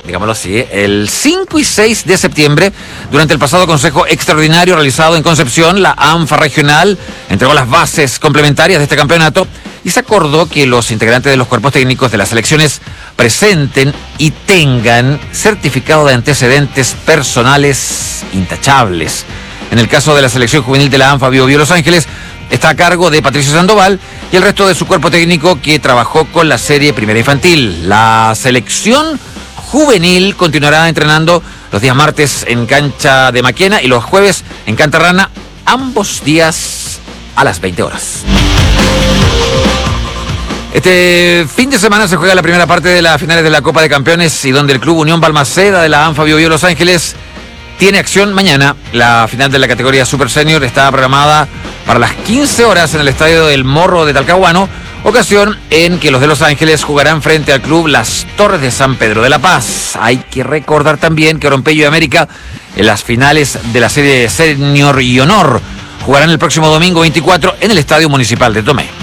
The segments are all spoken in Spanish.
digámoslo así, el 5 y 6 de septiembre, durante el pasado Consejo Extraordinario realizado en Concepción, la ANFA regional entregó las bases complementarias de este campeonato y se acordó que los integrantes de los cuerpos técnicos de las selecciones presenten y tengan certificado de antecedentes personales intachables. En el caso de la selección juvenil de la ANFA Bio Los Ángeles, está a cargo de Patricio Sandoval y el resto de su cuerpo técnico que trabajó con la serie Primera Infantil. La selección juvenil continuará entrenando los días martes en cancha de Maquena y los jueves en Cantarrana, ambos días a las 20 horas. Este fin de semana se juega la primera parte de las finales de la Copa de Campeones y donde el Club Unión Balmaceda de la ANFA Bio Los Ángeles tiene acción mañana. La final de la categoría Super Senior está programada para las 15 horas en el Estadio del Morro de Talcahuano, ocasión en que los de Los Ángeles jugarán frente al club Las Torres de San Pedro de la Paz. Hay que recordar también que Orompello y América en las finales de la serie Senior y Honor jugarán el próximo domingo 24 en el Estadio Municipal de Tomé.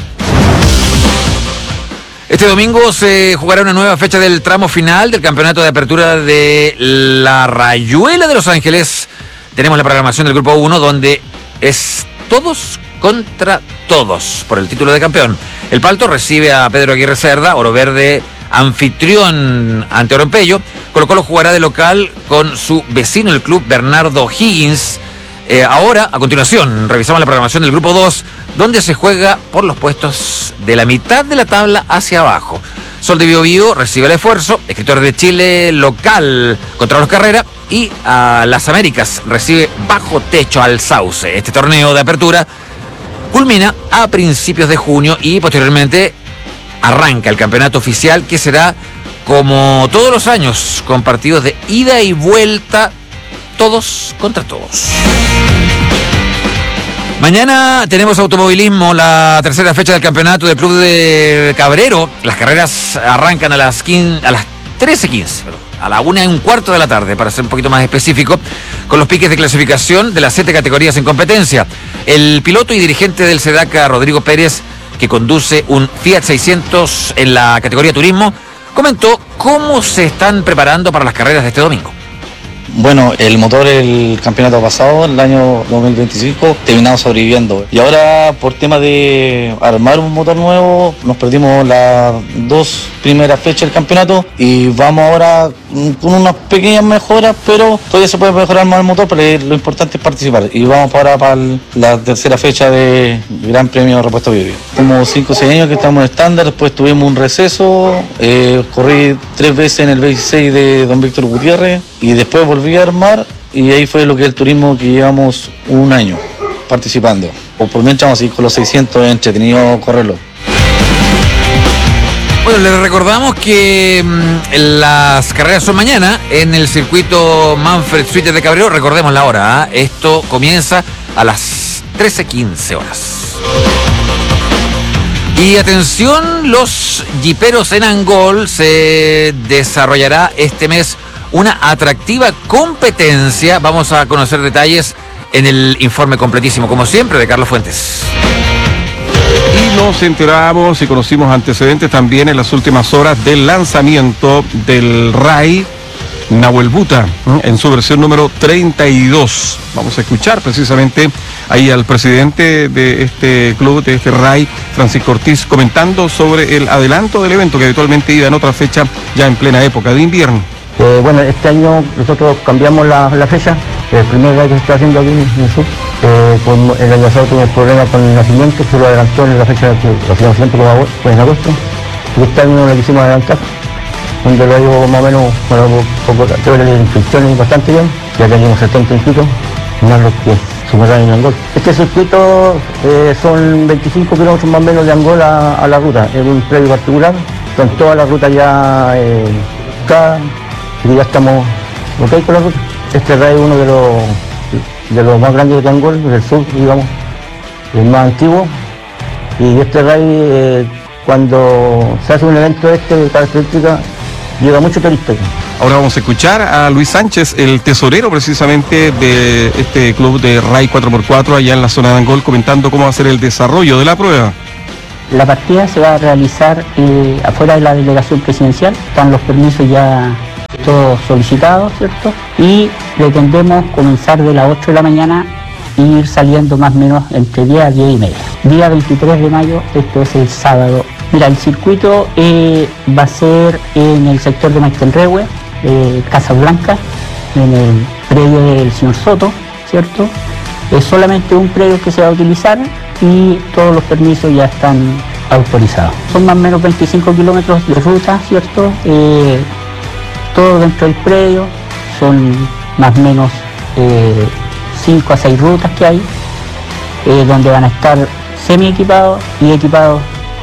Este domingo se jugará una nueva fecha del tramo final del campeonato de apertura de la Rayuela de Los Ángeles. Tenemos la programación del Grupo 1 donde es todos contra todos por el título de campeón. El Palto recibe a Pedro Aguirre Cerda, Oro Verde anfitrión ante Orompello. Colo-Colo jugará de local con su vecino el club Bernardo Higgins. Ahora, a continuación, revisamos la programación del Grupo 2, donde se juega por los puestos de la mitad de la tabla hacia abajo. Sol de Biobío recibe el Esfuerzo, Escritores de Chile local contra los Carrera, y a Las Américas recibe Bajo Techo al Sauce. Este torneo de apertura culmina a principios de junio y posteriormente arranca el campeonato oficial, que será como todos los años, con partidos de ida y vuelta, todos contra todos. Mañana tenemos automovilismo, la tercera fecha del campeonato del Club de Cabrero. Las carreras arrancan a las 13:15, a la 1:15 de la tarde, para ser un poquito más específico, con los piques de clasificación de las 7 categorías en competencia. El piloto y dirigente del SEDACA, Rodrigo Pérez, que conduce un Fiat 600 en la categoría turismo, comentó cómo se están preparando para las carreras de este domingo. Bueno, el motor el campeonato pasado, el año 2025, terminamos sobreviviendo. Y ahora, por tema de armar un motor nuevo, nos perdimos las 2 primeras fechas del campeonato y vamos ahora con unas pequeñas mejoras, pero todavía se puede mejorar más el motor, pero lo importante es participar. Y vamos ahora para la tercera fecha de Gran Premio Repuesto Bio. Como 5 o 6 años que estamos en estándar, después tuvimos un receso, corrí 3 veces en el 26 de Don Víctor Gutiérrez y después volví a armar y ahí fue lo que es el turismo, que llevamos un año participando. O por mientras vamos a ir con los 600, es entretenido correrlo. Bueno, les recordamos que las carreras son mañana en el circuito Manfred Suites de Cabrero. Recordemos la hora, ¿eh? Esto comienza a las 13:15 horas. Y atención, los jiperos en Angol, se desarrollará este mes una atractiva competencia. Vamos a conocer detalles en el informe completísimo, como siempre, de Carlos Fuentes. Y nos enteramos y conocimos antecedentes también en las últimas horas del lanzamiento del RAI Nahuel Buta, en su versión número 32. Vamos a escuchar precisamente ahí al presidente de este club, de este RAI, Francisco Ortiz, comentando sobre el adelanto del evento, que habitualmente iba en otra fecha, ya en plena época de invierno. Bueno, este año nosotros cambiamos la fecha. El primer RAI que se está haciendo aquí en el sur, el año pasado tuvimos problemas con el nacimiento, se lo adelantó en la fecha que lo hacíamos siempre, fue en agosto, y este año lo quisimos adelantar, donde lo digo más o menos, bueno, creo que las inscripciones bastante bien, ya tenemos 70 inscritos, más los que sumarán en Angol. Este circuito son 25 kilómetros más o menos de Angol a la ruta, es un predio particular, con todas las rutas ya y ya estamos ok con la ruta. Este RAI es uno de los más grandes de Angol, del sur, digamos, el más antiguo. Y este RAI, cuando se hace un evento de característica, llega mucho turista. Ahora vamos a escuchar a Luis Sánchez, el tesorero precisamente de este club de RAI 4x4 allá en la zona de Angol, comentando cómo va a ser el desarrollo de la prueba. La partida se va a realizar afuera de la delegación presidencial. Están los permisos ya todo solicitado, ¿cierto? Y pretendemos comenzar de las 8 de la mañana e ir saliendo más o menos entre 10 a 10 y media. Día 23 de mayo, esto es el sábado. Mira, el circuito va a ser en el sector de Maitenrehue, Casa Blanca, en el predio del señor Soto, ¿cierto? Es solamente un predio que se va a utilizar y todos los permisos ya están autorizados. Son más o menos 25 kilómetros de ruta, ¿cierto? Todo dentro del predio, son más o menos 5 a 6 rutas que hay, donde van a estar semi equipados y equipados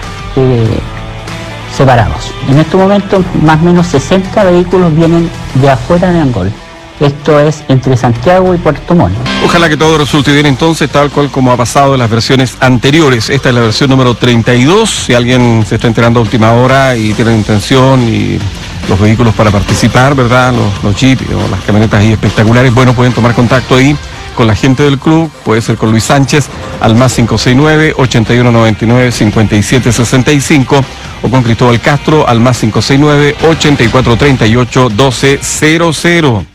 separados. En este momento más o menos 60 vehículos vienen de afuera de Angol. Esto es entre Santiago y Puerto Montt. Ojalá que todo resulte bien entonces, tal cual como ha pasado en las versiones anteriores. Esta es la versión número 32. Si alguien se está enterando a última hora y tiene intención y los vehículos para participar, ¿verdad? Los jeeps o las camionetas ahí espectaculares, bueno, pueden tomar contacto ahí con la gente del club, puede ser con Luis Sánchez al más 569-8199-5765 o con Cristóbal Castro al más 569-8438-1200.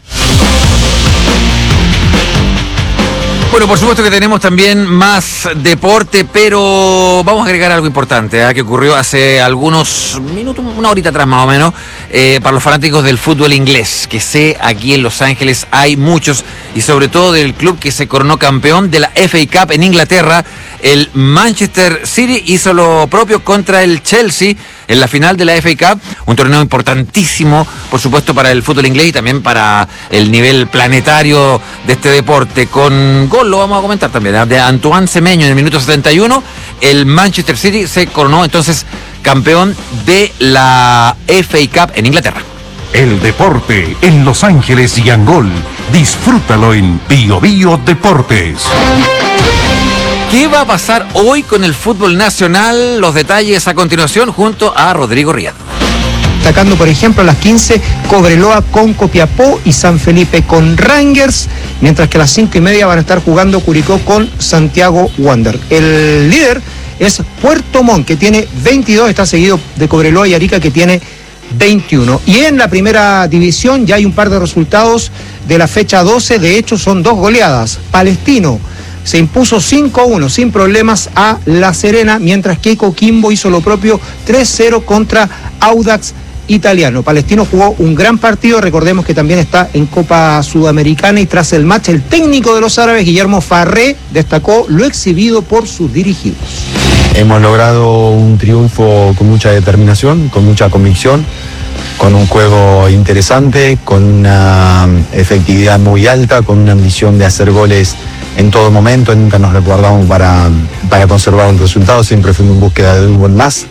Bueno, por supuesto que tenemos también más deporte, pero vamos a agregar algo importante que ocurrió hace algunos minutos, una horita atrás más o menos, para los fanáticos del fútbol inglés, que sé aquí en Los Ángeles hay muchos, y sobre todo del club que se coronó campeón de la FA Cup en Inglaterra. El Manchester City hizo lo propio contra el Chelsea en la final de la FA Cup, un torneo importantísimo, por supuesto, para el fútbol inglés y también para el nivel planetario de este deporte. Con gol, lo vamos a comentar también, de Antoine Semenyo en el minuto 71, el Manchester City se coronó entonces campeón de la FA Cup en Inglaterra. El deporte en Los Ángeles y Angol. Disfrútalo en Bio Bio Deportes. ¿Qué va a pasar hoy con el fútbol nacional? Los detalles a continuación junto a Rodrigo Riad. Destacando, por ejemplo, a las 15, Cobreloa con Copiapó y San Felipe con Rangers, mientras que a las 5:30 van a estar jugando Curicó con Santiago Wander. El líder es Puerto Montt, que tiene 22, está seguido de Cobreloa y Arica, que tiene 21. Y en la primera división ya hay un par de resultados de la fecha 12, de hecho son 2 goleadas. Palestino se impuso 5-1 sin problemas a La Serena, mientras que Coquimbo hizo lo propio 3-0 contra Audax Italiano. Palestino jugó un gran partido, recordemos que también está en Copa Sudamericana, y tras el match el técnico de los árabes, Guillermo Farré, destacó lo exhibido por sus dirigidos. Hemos logrado un triunfo con mucha determinación, con mucha convicción, con un juego interesante, con una efectividad muy alta, con una ambición de hacer goles en todo momento. Nunca nos resguardamos para conservar un resultado, siempre fuimos en búsqueda de un gol más.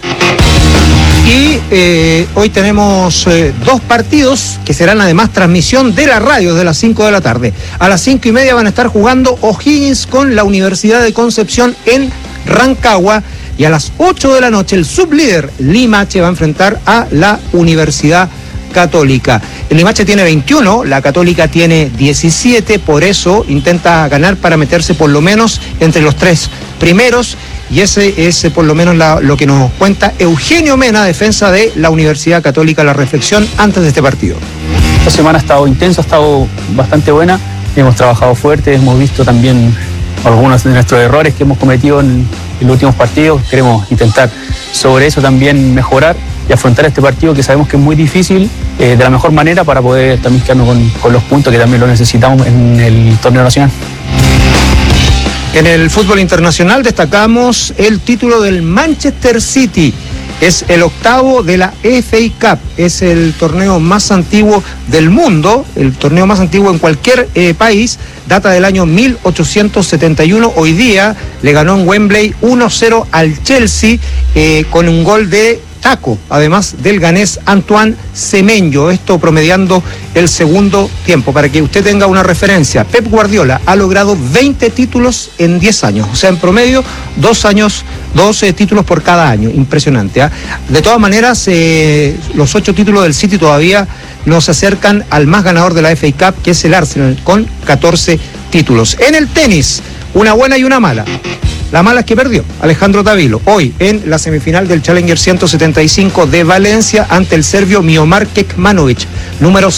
Y hoy tenemos 2 partidos que serán además transmisión de la radio de las 5 de la tarde. A las 5:30 van a estar jugando O'Higgins con la Universidad de Concepción en Rancagua, y a las 8 de la noche el sublíder Limache va a enfrentar a la Universidad Católica. El Limache tiene 21, la Católica tiene 17, por eso intenta ganar para meterse por lo menos entre los 3 primeros, y ese es por lo menos lo que nos cuenta Eugenio Mena, defensa de la Universidad Católica, la reflexión antes de este partido. Esta semana ha estado intensa, ha estado bastante buena, hemos trabajado fuerte, hemos visto también algunos de nuestros errores que hemos cometido en los últimos partidos. Queremos intentar sobre eso también mejorar y afrontar este partido que sabemos que es muy difícil de la mejor manera para poder también quedarnos con los puntos que también lo necesitamos en el torneo nacional. En el fútbol internacional destacamos el título del Manchester City. Es el 8º de la FA Cup, es el torneo más antiguo del mundo, el torneo más antiguo en cualquier país, data del año 1871, hoy día le ganó en Wembley 1-0 al Chelsea con un gol de Taco, además del ganés Antoine Semenyo, esto promediando el segundo tiempo. Para que usted tenga una referencia, Pep Guardiola ha logrado 20 títulos en 10 años, o sea, en promedio 12 títulos por cada año, impresionante, ¿eh? De todas maneras, los 8 títulos del City todavía no se acercan al más ganador de la FA Cup, que es el Arsenal, con 14 títulos. En el tenis, una buena y una mala. La mala es que perdió Alejandro Tavilo hoy en la semifinal del Challenger 175 de Valencia ante el serbio Miomar Kekmanovic, número